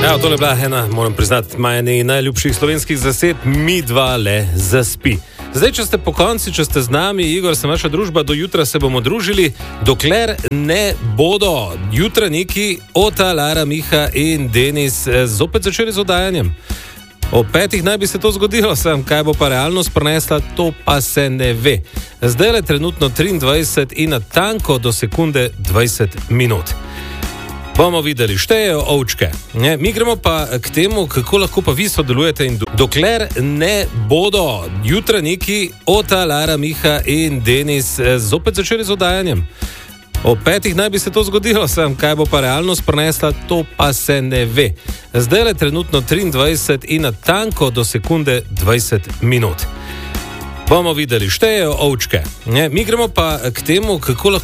Ja, tole je bila ena, moram priznati, majeni najljubših slovenskih zasedb, Mi dva le zaspi. Zdaj, če ste po konci, če ste z nami, Igor, sem vaša družba, do jutra se bomo družili, dokler ne bodo jutranjiki Ota, Lara, Miha in Denis zopet začeli z oddajanjem. Ob 5 naj bi se to zgodilo, kaj bo pa realnost prinesla, to pa se ne ve. Zdaj je trenutno 23 in natanko do sekunde 20 minut. Bomo videli, štejejo ovčke. Mi gremo pa k temu, kako lahko pa vi sodelujete in dokler ne bodo jutranjiki Ota, Lara, Miha in Denis zopet začeli z oddajanjem. Ob 5 naj bi se to zgodilo, kaj bo pa realnost prinesla, to pa se ne ve. Zdaj je trenutno 23 in natanko do sekunde 20 minut. Bomo videli, štejejo ovčke. Mi gremo pa k temu, kako lahko